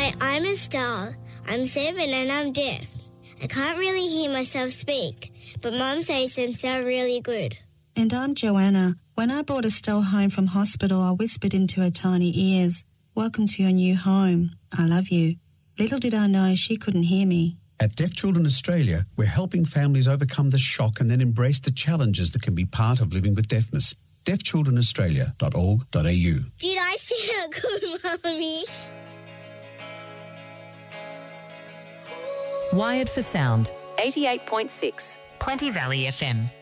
Hi, I'm Estelle. I'm 7 and I'm deaf. I can't really hear myself speak, but Mum says them sound really good. And I'm Joanna. When I brought Estelle home from hospital, I whispered into her tiny ears, "Welcome to your new home. I love you." Little did I know she couldn't hear me. At Deaf Children Australia, we're helping families overcome the shock and then embrace the challenges that can be part of living with deafness. deafchildrenaustralia.org.au. Did I sound good, Mummy? Wired for Sound, 88.6, Plenty Valley FM.